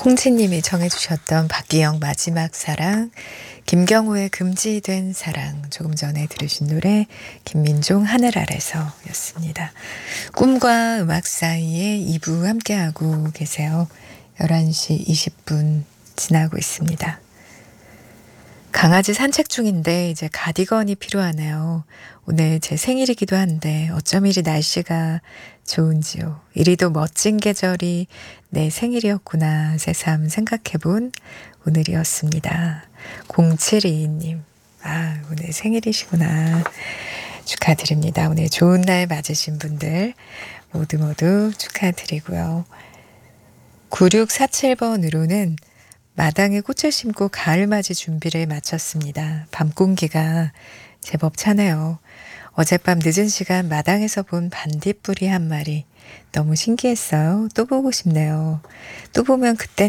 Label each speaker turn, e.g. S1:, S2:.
S1: 콩지님이 정해주셨던 박기영 마지막 사랑, 김경호의 금지된 사랑, 조금 전에 들으신 노래 김민종 하늘 아래서 였습니다. 꿈과 음악 사이에 2부 함께하고 계세요. 11시 20분 지나고 있습니다. 강아지 산책 중인데 이제 가디건이 필요하네요. 오늘 제 생일이기도 한데 어쩜 이리 날씨가 좋은지요. 이리도 멋진 계절이 내 생일이었구나 새삼 생각해본 오늘이었습니다. 0722님, 오늘 생일이시구나. 축하드립니다. 오늘 좋은 날 맞으신 분들 모두 축하드리고요. 9647번으로는 마당에 꽃을 심고 가을맞이 준비를 마쳤습니다. 밤 공기가 제법 차네요. 어젯밤 늦은 시간 마당에서 본 반딧불이 한 마리 너무 신기했어요. 또 보고 싶네요. 또 보면 그땐